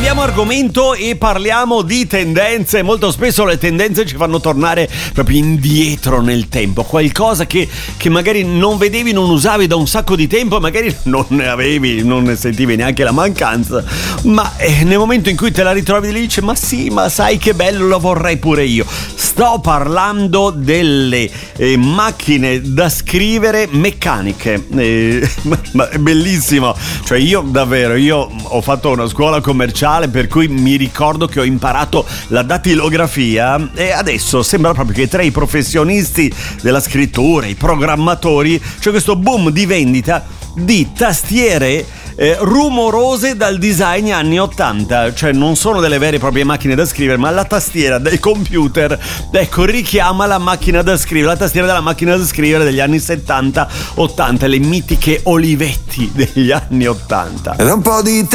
cambiamo argomento e parliamo di tendenze. Molto spesso le tendenze ci fanno tornare proprio indietro nel tempo. Qualcosa che magari non vedevi, non usavi da un sacco di tempo, magari non ne avevi, non ne sentivi neanche la mancanza, ma nel momento in cui te la ritrovi lì dici: ma sì, ma sai che bello, lo vorrei pure io. Sto parlando delle macchine da scrivere meccaniche. Ma è bellissimo. Cioè io ho fatto una scuola commerciale, per cui mi ricordo che ho imparato la datilografia e adesso sembra proprio che tra i professionisti della scrittura, i programmatori, c'è questo boom di vendita di tastiere rumorose dal design anni 80, cioè non sono delle vere e proprie macchine da scrivere, ma la tastiera del computer, ecco, richiama la macchina da scrivere, la tastiera della macchina da scrivere degli anni 70-80, le mitiche Olivetti degli anni 80. Ed un po' di